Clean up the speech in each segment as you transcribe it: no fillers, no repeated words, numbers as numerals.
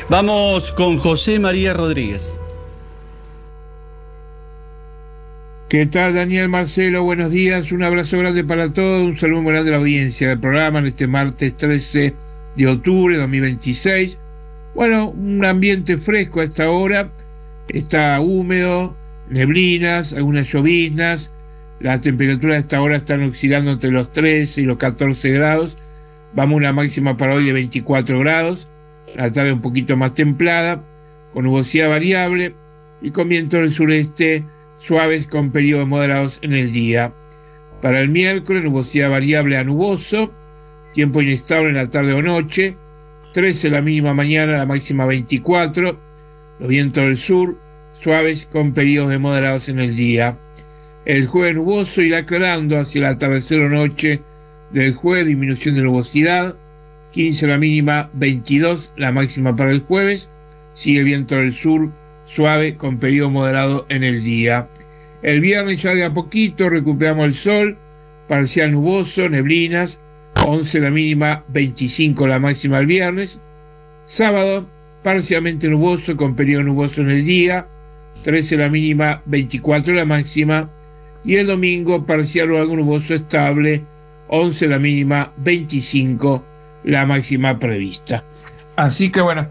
Vamos con José María Rodríguez. ¿Qué tal, Daniel, Marcelo? Buenos días, un abrazo grande para todos, un saludo muy grande a la audiencia del programa en este martes 13 de octubre de 2026. Bueno, un ambiente fresco a esta hora, está húmedo, neblinas, algunas lloviznas, las temperaturas a esta hora están oscilando entre los 13 y los 14 grados, vamos a una máxima para hoy de 24 grados, la tarde un poquito más templada, con nubosidad variable y con viento del sureste suaves con periodos moderados en el día. Para el miércoles, nubosidad variable a nuboso, tiempo inestable en la tarde o noche, 13 la mínima mañana, la máxima 24, los vientos del sur, suaves con periodos de moderados en el día. El jueves nuboso irá aclarando hacia el atardecer o noche del jueves, disminución de nubosidad, 15 la mínima, 22 la máxima para el jueves, sigue el viento del sur, suave con periodo moderado en el día. El viernes ya de a poquito recuperamos el sol, parcial nuboso, neblinas, 11 la mínima, 25 la máxima el viernes. Sábado, parcialmente nuboso con periodo nuboso en el día, 13 la mínima, 24 la máxima. Y el domingo, parcial o algo nuboso estable, 11 la mínima, 25 la máxima prevista. Así que bueno,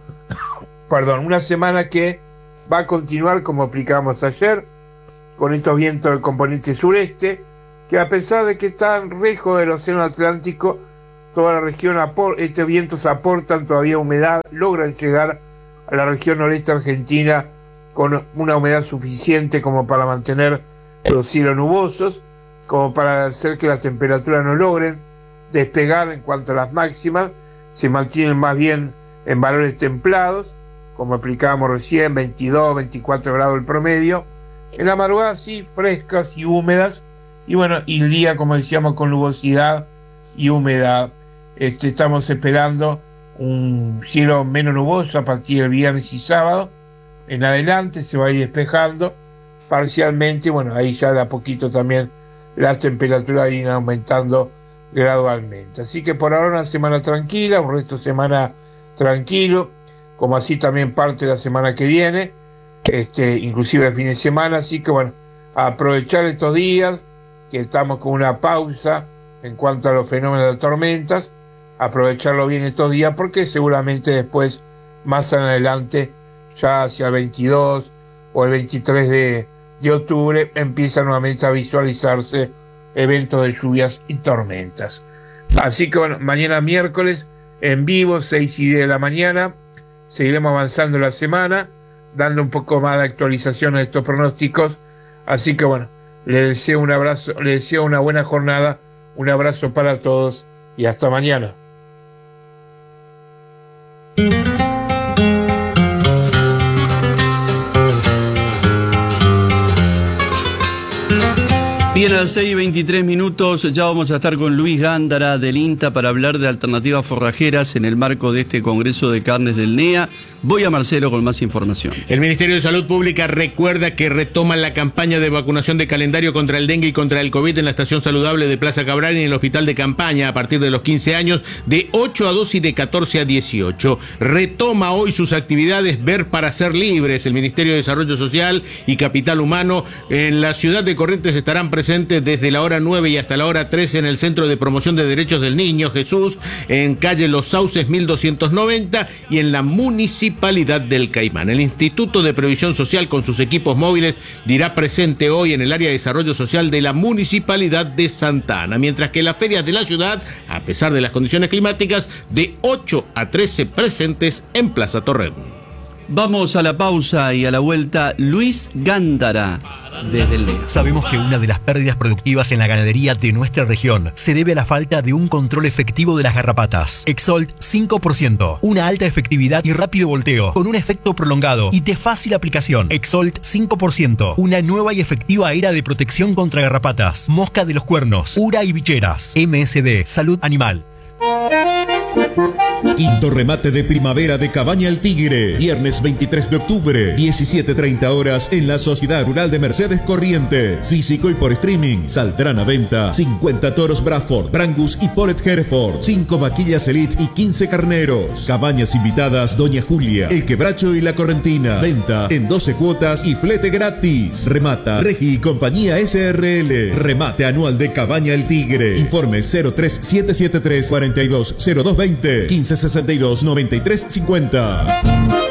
una semana que va a continuar como explicamos ayer, con estos vientos del componente sureste, que a pesar de que están lejos del océano Atlántico, toda la región, estos vientos aportan todavía humedad, logran llegar a la región noreste argentina con una humedad suficiente como para mantener los cielos nubosos, como para hacer que las temperaturas no logren despegar en cuanto a las máximas, se mantienen más bien en valores templados, como explicábamos recién, 22, 24 grados el promedio. En la madrugada sí, frescas y húmedas, y bueno, y el día, como decíamos, con nubosidad y humedad. Estamos esperando un cielo menos nuboso a partir del viernes y sábado. En adelante se va a ir despejando parcialmente, bueno, ahí ya de a poquito también las temperaturas irán aumentando gradualmente. Así que por ahora una semana tranquila, un resto de semana tranquilo, como así también parte de la semana que viene, inclusive el fin de semana. Así que bueno, a aprovechar estos días, que estamos con una pausa en cuanto a los fenómenos de tormentas, aprovecharlo bien estos días, porque seguramente después, más en adelante, ya hacia el 22 o el 23 de octubre, empiezan nuevamente a visualizarse eventos de lluvias y tormentas. Así que bueno, mañana miércoles, en vivo, 6 y 10 de la mañana, seguiremos avanzando la semana, dando un poco más de actualización a estos pronósticos. Así que bueno, les deseo un abrazo, les deseo una buena jornada, un abrazo para todos y hasta mañana. Bien, a las 6:23 ya vamos a estar con Luis Gándara del INTA para hablar de alternativas forrajeras en el marco de este Congreso de Carnes del NEA. Voy a Marcelo con más información. El Ministerio de Salud Pública recuerda que retoma la campaña de vacunación de calendario contra el dengue y contra el COVID en la estación saludable de Plaza Cabral y en el hospital de campaña a partir de los 15 años, de 8 a 2 y de 14 a 18. Retoma hoy sus actividades Ver para Ser Libres. El Ministerio de Desarrollo Social y Capital Humano en la ciudad de Corrientes estarán presentes desde la hora 9 y hasta la hora 13 en el Centro de Promoción de Derechos del Niño Jesús, en calle Los Sauces 1290 y en la Municipalidad del Caimán. El Instituto de Previsión Social con sus equipos móviles dirá presente hoy en el área de desarrollo social de la Municipalidad de Santa Ana, mientras que las ferias de la ciudad, a pesar de las condiciones climáticas, de 8 a 13 presentes en Plaza Torreón. Vamos a la pausa y a la vuelta, Luis Gándara desde el NEA. Sabemos que una de las pérdidas productivas en la ganadería de nuestra región se debe a la falta de un control efectivo de las garrapatas. Exolt 5%, una alta efectividad y rápido volteo, con un efecto prolongado y de fácil aplicación. Exolt 5%, una nueva y efectiva era de protección contra garrapatas, mosca de los cuernos, ura y bicheras. MSD, Salud Animal. Quinto remate de primavera de Cabaña El Tigre. Viernes 23 de octubre, 17:30 horas en la Sociedad Rural de Mercedes Corrientes. Físico y por streaming. Saldrán a venta 50 toros Bradford, Brangus y Polet Hereford, 5 vaquillas Elite y 15 carneros. Cabañas invitadas Doña Julia, El Quebracho y La Correntina. Venta en 12 cuotas y flete gratis. Remata Regi y Compañía SRL. Remate anual de Cabaña El Tigre. Informe 03773 420220 1562 9350.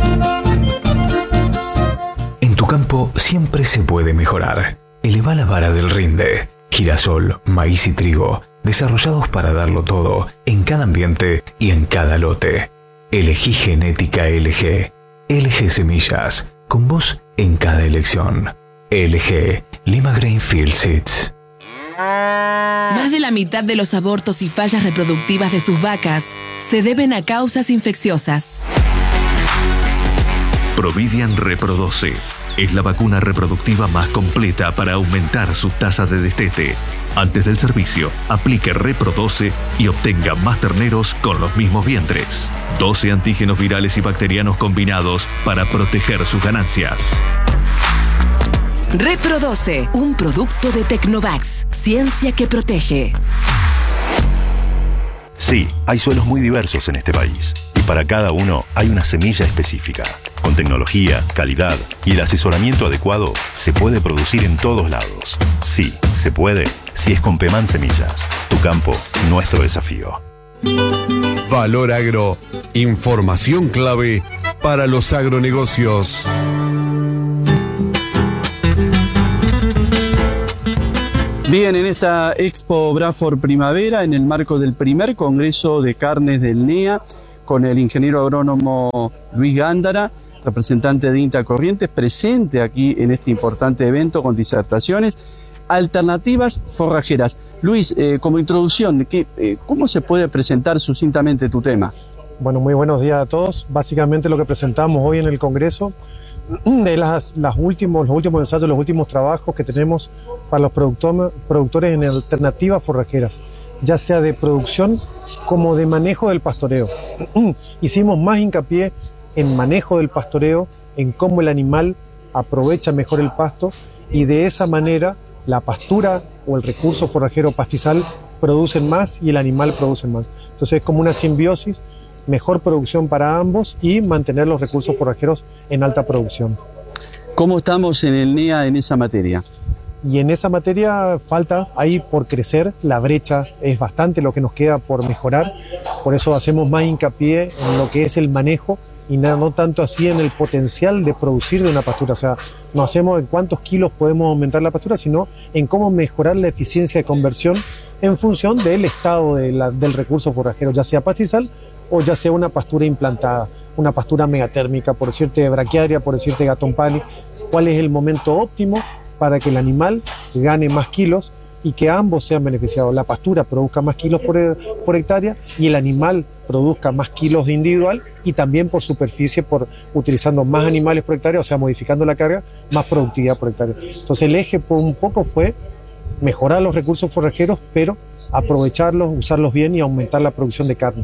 En tu campo siempre se puede mejorar. Eleva la vara del rinde. Girasol, maíz y trigo, desarrollados para darlo todo, en cada ambiente y en cada lote. Elegí genética LG. LG Semillas, con vos en cada elección. LG, Lima Grainfield Seeds. Más de la mitad de los abortos y fallas reproductivas de sus vacas se deben a causas infecciosas. Providian Reprodoce es la vacuna reproductiva más completa para aumentar su tasa de destete. Antes del servicio, aplique Reprodoce y obtenga más terneros con los mismos vientres. 12 antígenos virales y bacterianos combinados para proteger sus ganancias. Reprodoce, un producto de Tecnovax, ciencia que protege. Sí, hay suelos muy diversos en este país y para cada uno hay una semilla específica. Con tecnología, calidad y el asesoramiento adecuado, se puede producir en todos lados. Sí, se puede, si es con Peman Semillas. Tu campo, nuestro desafío. Valor Agro, información clave para los agronegocios. Bien, en esta Expo Bradford Primavera, en el marco del primer Congreso de Carnes del NEA, con el ingeniero agrónomo Luis Gándara, representante de INTA Corrientes, presente aquí en este importante evento con disertaciones, alternativas forrajeras. Luis, como introducción, ¿cómo se puede presentar sucintamente tu tema? Bueno, muy buenos días a todos. Básicamente lo que presentamos hoy en el Congreso de los últimos ensayos, los últimos trabajos que tenemos para los productores en alternativas forrajeras, ya sea de producción como de manejo del pastoreo. Hicimos más hincapié en manejo del pastoreo, en cómo el animal aprovecha mejor el pasto y de esa manera la pastura o el recurso forrajero pastizal producen más y el animal produce más. Entonces es como una simbiosis, mejor producción para ambos y mantener los recursos forrajeros en alta producción. ¿Cómo estamos en el NEA en esa materia? Y en esa materia falta ahí por crecer, la brecha es bastante lo que nos queda por mejorar, por eso hacemos más hincapié en lo que es el manejo y no tanto así en el potencial de producir de una pastura, o sea, no hacemos en cuántos kilos podemos aumentar la pastura, sino en cómo mejorar la eficiencia de conversión en función del estado del recurso forrajero, ya sea pastizal o ya sea una pastura implantada, una pastura megatérmica, por decirte braquiaria, por decirte gatón pali, cuál es el momento óptimo para que el animal gane más kilos y que ambos sean beneficiados. La pastura produzca más kilos por hectárea y el animal produzca más kilos de individual y también por superficie, por utilizando más animales por hectárea, o sea, modificando la carga, más productividad por hectárea. Entonces el eje un poco fue mejorar los recursos forrajeros, pero aprovecharlos, usarlos bien y aumentar la producción de carne.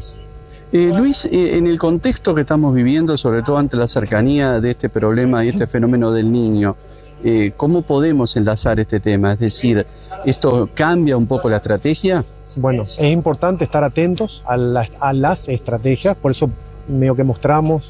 Luis, en el contexto que estamos viviendo, sobre todo ante la cercanía de este problema y este fenómeno del Niño, ¿cómo podemos enlazar este tema? Es decir, ¿esto cambia un poco la estrategia? Bueno, es importante estar atentos a las estrategias, por eso medio que mostramos,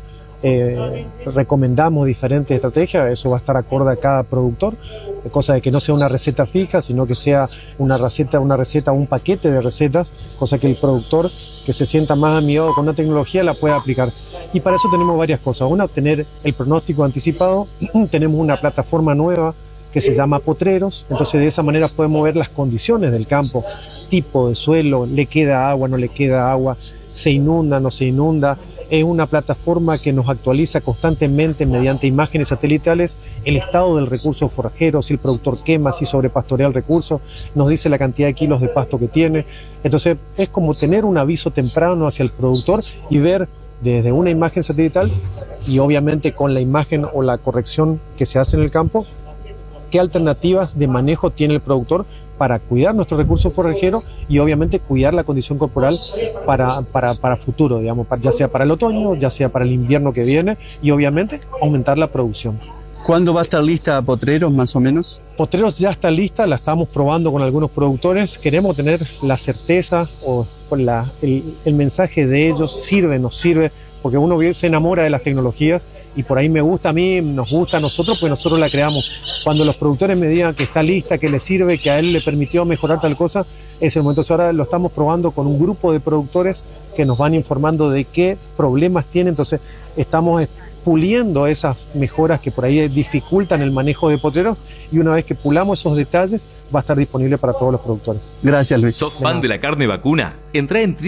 recomendamos diferentes estrategias, eso va a estar acorde a cada productor, cosa de que no sea una receta fija, sino que sea una receta, un paquete de recetas, cosa que el productor que se sienta más amigado con la tecnología la pueda aplicar. Y para eso tenemos varias cosas. Una, tener el pronóstico anticipado, tenemos una plataforma nueva que se llama Potreros, entonces de esa manera podemos ver las condiciones del campo, tipo de suelo, le queda agua, no le queda agua, se inunda, no se inunda. Es una plataforma que nos actualiza constantemente mediante imágenes satelitales el estado del recurso forrajero, si el productor quema, si sobrepastorea el recurso, nos dice la cantidad de kilos de pasto que tiene. Entonces es como tener un aviso temprano hacia el productor y ver desde una imagen satelital y obviamente con la imagen o la corrección que se hace en el campo, qué alternativas de manejo tiene el productor para cuidar nuestro recurso forrajero y obviamente cuidar la condición corporal para futuro, digamos, ya sea para el otoño, ya sea para el invierno que viene y obviamente aumentar la producción. ¿Cuándo va a estar lista Potreros, más o menos? Potreros ya está lista, la estamos probando con algunos productores. Queremos tener la certeza o el mensaje de ellos, sirve, nos sirve, porque uno se enamora de las tecnologías y por ahí me gusta a mí, nos gusta a nosotros, pues nosotros la creamos. Cuando los productores me digan que está lista, que le sirve, que a él le permitió mejorar tal cosa, es el momento. Ahora lo estamos probando con un grupo de productores que nos van informando de qué problemas tienen, entonces estamos puliendo esas mejoras que por ahí dificultan el manejo de potreros y una vez que pulamos esos detalles va a estar disponible para todos los productores. Gracias, Luis. ¿Sos fan de la carne vacuna? Entrá en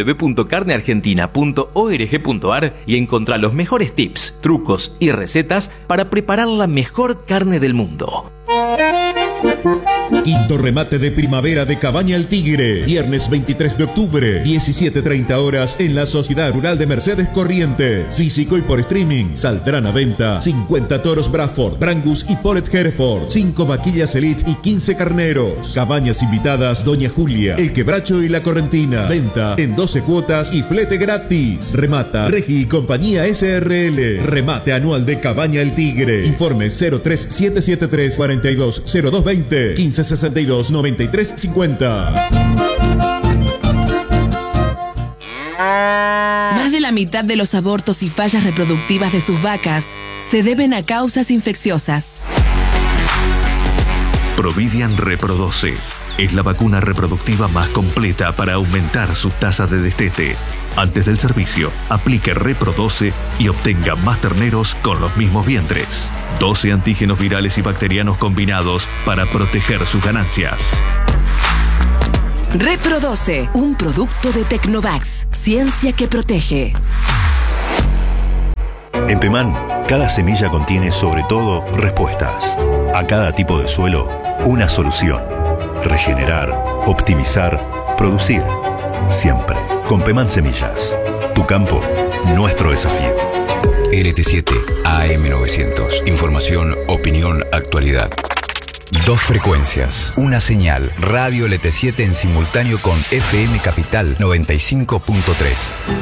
www.carneargentina.org.ar y encontrá los mejores tips, trucos y recetas para preparar la mejor carne del mundo. Quinto remate de primavera de Cabaña El Tigre, viernes 23 de octubre, 17:30 horas en la Sociedad Rural de Mercedes Corrientes. Físico y por streaming. Saldrán a venta 50 toros Bradford, Brangus y Polet Hereford, 5 vaquillas Elite y 15 carneros. Cabañas invitadas Doña Julia, El Quebracho y La Correntina. Venta en 12 cuotas y flete gratis. Remata Regi y Compañía SRL. Remate anual de Cabaña El Tigre. Informes 03773 420220 1562 9350. Más de la mitad de los abortos y fallas reproductivas de sus vacas se deben a causas infecciosas. Providian Reprodoce es la vacuna reproductiva más completa para aumentar sus tasas de destete. Antes del servicio, aplique Reprodoce y obtenga más terneros con los mismos vientres. 12 antígenos virales y bacterianos combinados para proteger sus ganancias. Reprodoce, un producto de Tecnovax, ciencia que protege. En Pemán, cada semilla contiene sobre todo respuestas. A cada tipo de suelo, una solución. Regenerar, optimizar, producir. Siempre. Con Pemán Semillas. Tu campo, nuestro desafío. LT7 AM900. Información, opinión, actualidad. 2 frecuencias, una señal. Radio LT7 en simultáneo con FM Capital 95.3.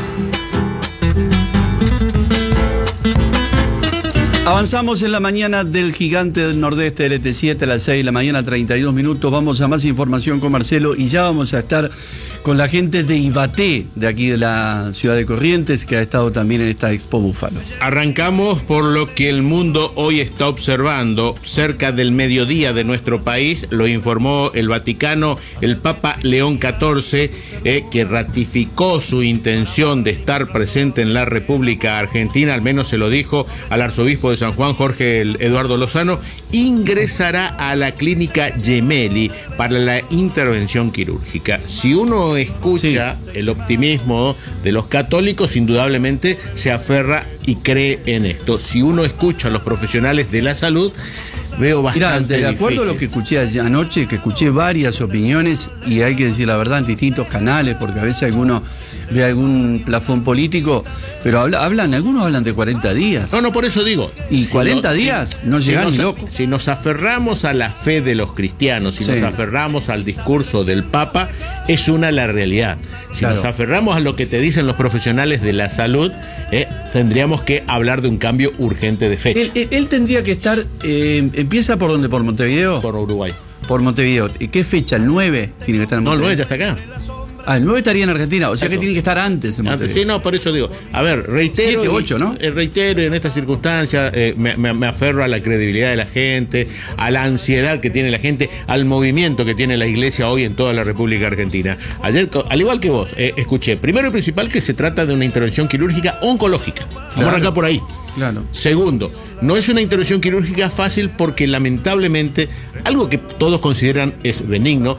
Avanzamos en la mañana del Gigante del Nordeste, LT7, a las 6 de la mañana, 32 minutos. Vamos a más información con Marcelo y ya vamos a estar con la gente de Ibaté, de aquí de la ciudad de Corrientes, que ha estado también en esta Expo Búfalo. Arrancamos por lo que el mundo hoy está observando. Cerca del mediodía de nuestro país, lo informó el Vaticano, el Papa León XIV, que ratificó su intención de estar presente en la República Argentina, al menos se lo dijo al arzobispo de San Juan, Jorge Eduardo Lozano, ingresará a la clínica Gemelli para la intervención quirúrgica. Si uno escucha el optimismo de los católicos, indudablemente se aferra y cree en esto. Si uno escucha a los profesionales de la salud, veo bastante de acuerdo a lo que escuché anoche, que escuché varias opiniones, y hay que decir la verdad, en distintos canales, porque a veces alguno ve algún plafón político, pero algunos hablan de 40 días. No, por eso digo. Y 40 días no llegan ni loco. Si nos aferramos a la fe de los cristianos, si nos aferramos al discurso del Papa, es la realidad. Si nos aferramos a lo que te dicen los profesionales de la salud, tendríamos que hablar de un cambio urgente de fecha. Él tendría que estar, ¿empieza por dónde? ¿Por Montevideo? Por Uruguay. Por Montevideo. ¿Y qué fecha? ¿El 9 tiene que estar en Montevideo? No, el 9 ya está acá. El 9 estaría en Argentina, o sea que tiene que estar antes en Montevideo. Sí, por eso digo. A ver, reitero. 7, 8, ¿no? Reitero, en estas circunstancias me aferro a la credibilidad de la gente, a la ansiedad que tiene la gente, al movimiento que tiene la iglesia hoy en toda la República Argentina. Ayer, al igual que vos, escuché, primero y principal, que se trata de una intervención quirúrgica oncológica. Vamos a arrancar por ahí. Claro. Segundo, no es una intervención quirúrgica fácil porque lamentablemente algo que todos consideran es benigno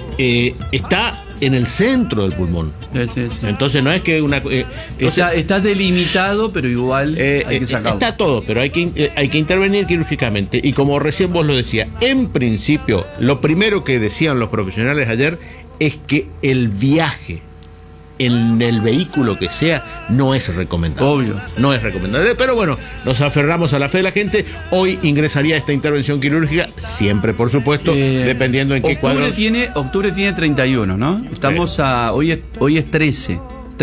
está en el centro del pulmón. Sí. Entonces no es que está delimitado, pero igual hay que sacarlo. Está todo, pero hay que intervenir quirúrgicamente. Y como recién vos lo decías, en principio, lo primero que decían los profesionales ayer es que el viaje en el vehículo que sea, no es recomendable. Obvio. No es recomendable. Pero bueno, nos aferramos a la fe de la gente. Hoy ingresaría esta intervención quirúrgica, siempre, por supuesto, dependiendo en qué cuadro. Octubre tiene 31, ¿no? Estamos hoy es 13.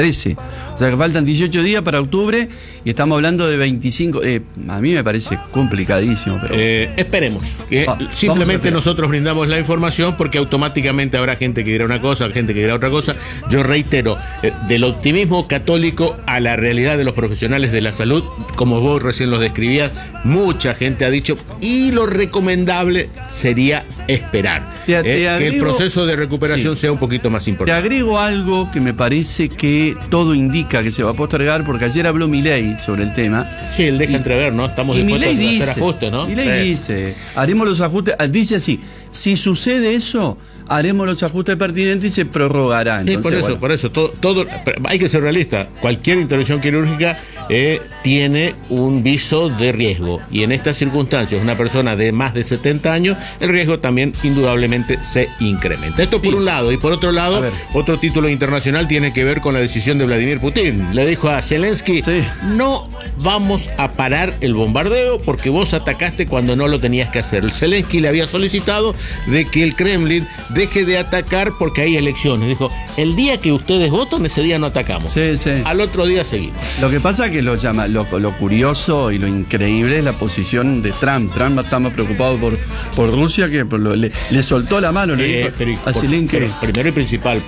O sea que faltan 18 días para octubre y estamos hablando de 25. A mí me parece complicadísimo. Pero esperemos que simplemente nosotros brindamos la información, porque automáticamente habrá gente que dirá una cosa, gente que dirá otra cosa. Yo reitero, del optimismo católico a la realidad de los profesionales de la salud, como vos recién los describías, mucha gente ha dicho, y lo recomendable sería esperar. Que el proceso de recuperación sea un poquito más importante. Te agrego algo que me parece que todo indica que se va a postergar, porque ayer habló Milei sobre el tema. Sí, él deja entrever, ¿no? Estamos dispuestos a hacer ajustes, ¿no? Milei dice, haremos los ajustes, dice así, si sucede eso, haremos los ajustes pertinentes y se prorrogará. Entonces, por eso, todo, hay que ser realista. Cualquier intervención quirúrgica tiene un viso de riesgo, y en estas circunstancias, una persona de más de 70 años, el riesgo también indudablemente se incrementa. Esto por un lado, y por otro lado, otro título internacional tiene que ver con la decisión de Vladimir Putin. Le dijo a Zelensky, no vamos a parar el bombardeo porque vos atacaste cuando no lo tenías que hacer. Zelensky le había solicitado de que el Kremlin deje de atacar porque hay elecciones. Dijo, el día que ustedes votan, ese día no atacamos. Al otro día seguimos. Lo que pasa es que lo curioso y lo increíble es la posición de Trump. Trump está más preocupado por Rusia que le soltó la mano. Le dijo a Zelensky. Primero y principal,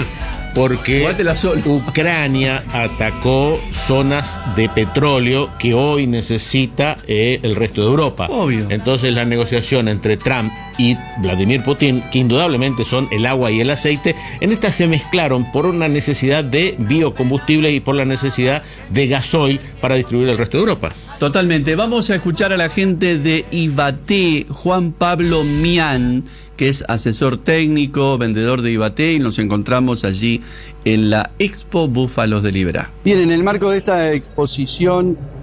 porque Ucrania atacó zonas de petróleo que hoy necesita el resto de Europa. Obvio. Entonces la negociación entre Trump y Vladimir Putin, que indudablemente son el agua y el aceite, en esta se mezclaron por una necesidad de biocombustible y por la necesidad de gasoil para distribuir al resto de Europa. Totalmente. Vamos a escuchar a la gente de Ibaté, Juan Pablo Mian, que es asesor técnico, vendedor de Ibaté, y nos encontramos allí en la Expo Búfalos de Liberá. Bien, en el marco de esta exposición